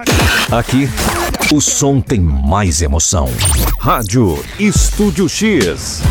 Aqui, o som tem mais emoção. Rádio Estúdio X.